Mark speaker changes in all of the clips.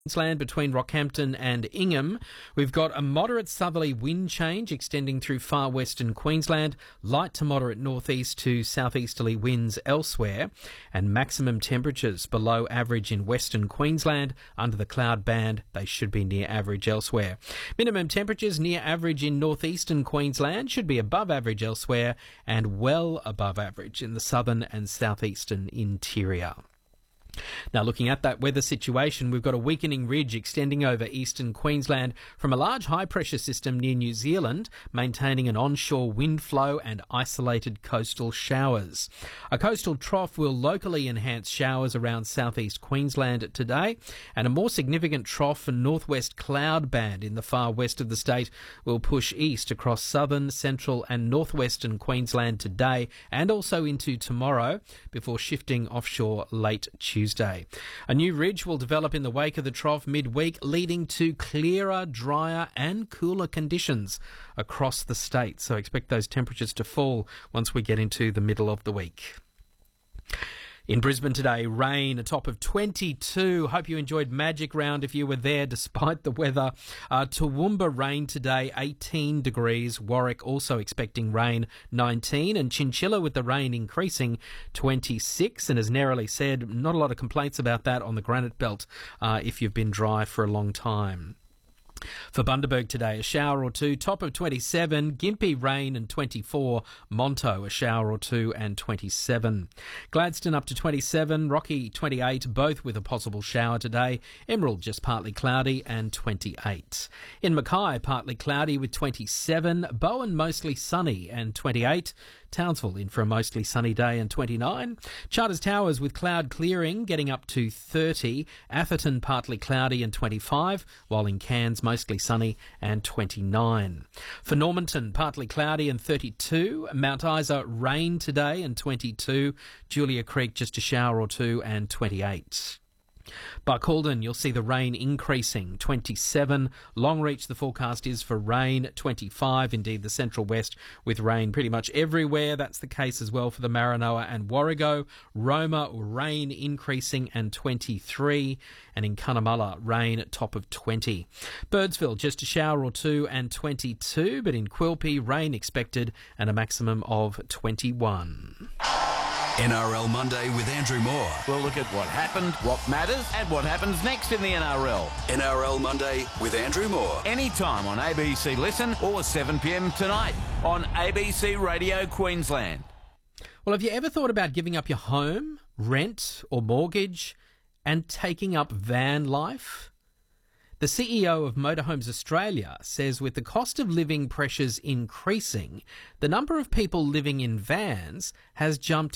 Speaker 1: Queensland between Rockhampton and Ingham. We've got a moderate southerly wind change extending through far western Queensland, light to moderate northeast to southeasterly winds elsewhere, and maximum temperatures below average in western Queensland. Under the cloud band, they should be near average elsewhere. Minimum temperatures near average in northeastern Queensland, should be above average elsewhere, and well above average in the southern and southeastern interior. Now, looking at that weather situation, we've got a weakening ridge extending over eastern Queensland from a large high-pressure system near New Zealand, maintaining an onshore wind flow and isolated coastal showers. A coastal trough will locally enhance showers around southeast Queensland today, and a more significant trough and northwest cloud band in the far west of the state will push east across southern, central and northwestern Queensland today and also into tomorrow before shifting offshore late Tuesday. A new ridge will develop in the wake of the trough midweek, leading to clearer, drier and cooler conditions across the state. So expect those temperatures to fall once we get into the middle of the week. In Brisbane today, rain, a top of 22. Hope you enjoyed Magic Round if you were there despite the weather. Toowoomba rain today, 18 degrees. Warwick also expecting rain, 19. And Chinchilla with the rain increasing, 26. And as Nerily said, not a lot of complaints about that on the Granite Belt if you've been dry for a long time. For Bundaberg today, a shower or two, top of 27, Gympie rain and 24, Monto a shower or two and 27. Gladstone up to 27, Rocky 28, both with a possible shower today, Emerald just partly cloudy and 28. In Mackay, partly cloudy with 27, Bowen mostly sunny and 28, Townsville in for a mostly sunny day and 29, Charters Towers with cloud clearing getting up to 30, Atherton partly cloudy and 25, while in Cairns mostly sunny and 29. For Normanton, partly cloudy and 32, Mount Isa rain today and 22, Julia Creek just a shower or two and 28. Barcaldine, you'll see the rain increasing, 27. Longreach, the forecast is for rain, 25. Indeed, the central west with rain pretty much everywhere. That's the case as well for the Maranoa and Warrego. Roma, rain increasing and 23. And in Cunnamulla, rain top of 20. Birdsville, just a shower or two and 22. But in Quilpie, rain expected and a maximum of 21.
Speaker 2: NRL Monday with Andrew Moore.
Speaker 3: We'll look at what happened, what matters, and what happens next in the NRL.
Speaker 2: NRL Monday with Andrew Moore.
Speaker 3: Anytime on ABC Listen or 7 p.m. tonight on ABC Radio Queensland.
Speaker 1: Well, have you ever thought about giving up your home, rent or mortgage and taking up van life? The CEO of Motorhomes Australia says with the cost of living pressures increasing, the number of people living in vans has jumped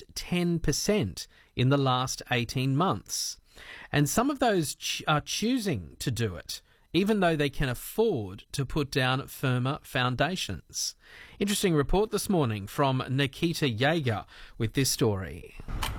Speaker 1: 10% in the last 18 months. And some of those are choosing to do it, even though they can afford to put down firmer foundations. Interesting report this morning from Nikita Yeager with this story.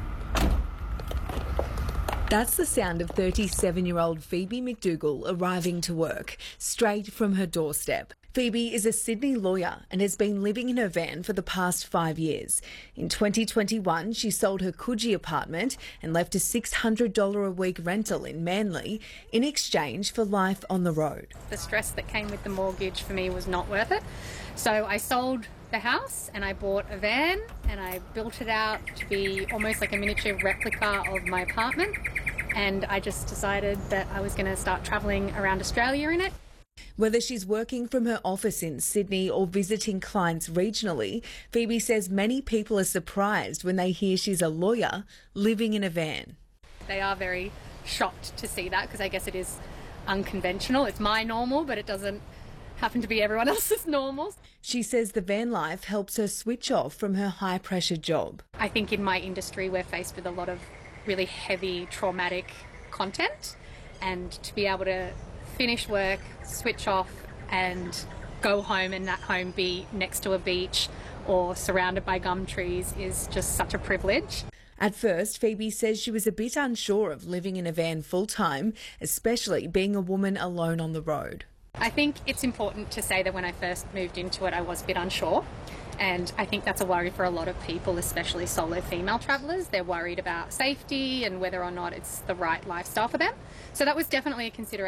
Speaker 4: That's the sound of 37-year-old Phoebe McDougall arriving to work, straight from her doorstep. Phoebe is a Sydney lawyer and has been living in her van for the past 5 years. In 2021, she sold her Coogee apartment and left a $600 a week rental in Manly in exchange for life on the road.
Speaker 5: The stress that came with the mortgage for me was not worth it. So I sold the house and I bought a van and I built it out to be almost like a miniature replica of my apartment, and I just decided that I was going to start travelling around Australia in it.
Speaker 4: Whether she's working from her office in Sydney or visiting clients regionally, Phoebe says many people are surprised when they hear she's a lawyer living in a van.
Speaker 5: They are very shocked to see that because I guess it is unconventional. It's my normal, but it doesn't happen to be everyone else's normal.
Speaker 4: She says the van life helps her switch off from her high-pressure job.
Speaker 5: I think in my industry we're faced with a lot of really heavy, traumatic content, and to be able to finish work, switch off and go home and that home be next to a beach or surrounded by gum trees is just such a privilege.
Speaker 4: At first, Phoebe says she was a bit unsure of living in a van full-time, especially being a woman alone on the road.
Speaker 5: I think it's important to say that when I first moved into it, I was a bit unsure. And I think that's a worry for a lot of people, especially solo female travellers. They're worried about safety and whether or not it's the right lifestyle for them. So that was definitely a consideration.